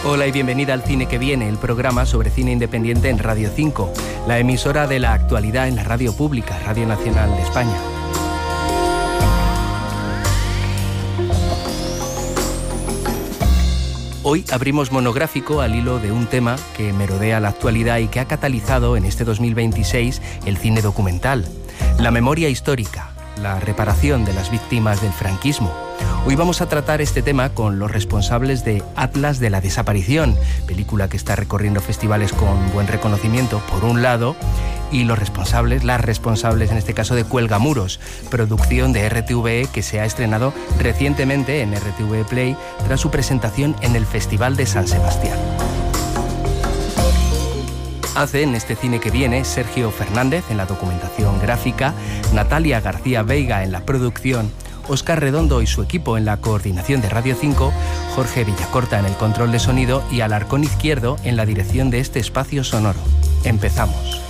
Hola y bienvenida al Cine que Viene, el programa sobre cine independiente en Radio 5, la emisora de la actualidad en la radio pública, Radio Nacional de España. Hoy abrimos monográfico al hilo de un tema que merodea la actualidad y que ha catalizado en este 2026 el cine documental, la memoria histórica, la reparación de las víctimas del franquismo. Hoy vamos a tratar este tema con los responsables de Atlas de la Desaparición, película que está recorriendo festivales con buen reconocimiento, por un lado, y las responsables en este caso de Cuelgamuros, producción de RTVE que se ha estrenado recientemente en RTV Play tras su presentación en el Festival de San Sebastián. Hacen este Cine que Viene Sergio Fernández en la documentación gráfica, Natalia García Veiga en la producción, Óscar Redondo y su equipo en la coordinación de Radio 5, Jorge Villacorta en el control de sonido y Alarcón Izquierdo en la dirección de este espacio sonoro. Empezamos.